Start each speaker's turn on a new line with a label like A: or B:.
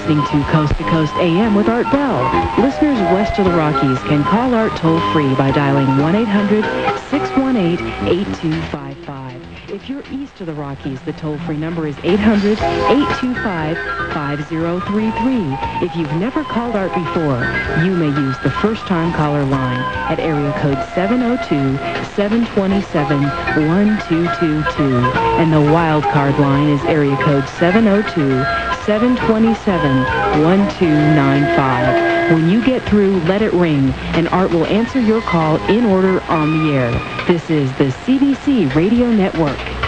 A: listening to Coast to Coast AM with Art Bell. Listeners west of the Rockies can call Art toll-free by dialing 1-800-618-8255. If you're east of the Rockies, the toll-free number is 800-825-5033. If you've never called Art before, you may use the first-time caller line at area code 702-727-1222. And the wild card line is area code 702-727-1295. When you get through, let it ring, and Art will answer your call in order on the air. This is the CBC Radio Network.